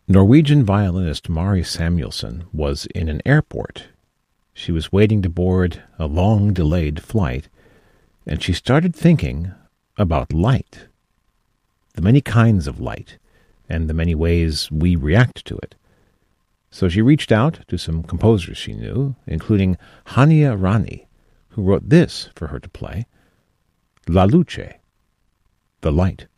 Norwegian violinist Mari Samuelson was in an airport. She was waiting to board a long-delayed flight, and she started thinking about light, the many kinds of light, and the many ways we react to it. So she reached out to some composers she knew, including Hania Rani, who wrote this for her to play, La Luce, the light.